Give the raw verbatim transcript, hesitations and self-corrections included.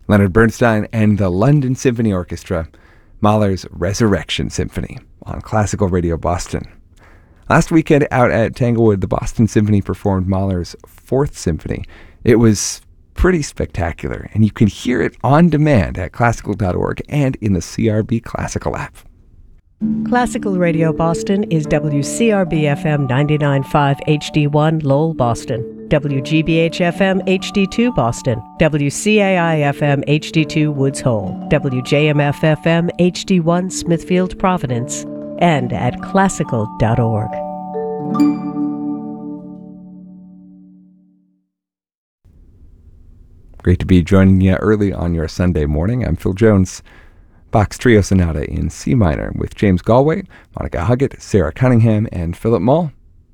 Leonard Bernstein and the London Symphony Orchestra, Mahler's Resurrection Symphony on Classical Radio Boston. Last weekend out at Tanglewood, the Boston Symphony performed Mahler's Fourth Symphony. It was pretty spectacular, and you can hear it on demand at classical dot org and in the C R B Classical app. Classical Radio Boston is W C R B F M ninety-nine point five H D one Lowell, Boston, W G B H F M H D two Boston, W C A I F M H D two Woods Hole, W J M F F M H D one Smithfield, Providence, and at classical dot org. Great to be joining you early on your Sunday morning. I'm Phil Jones. Bach's Trio Sonata in C minor with James Galway, Monica Huggett, Sarah Cunningham, and Philip Mull.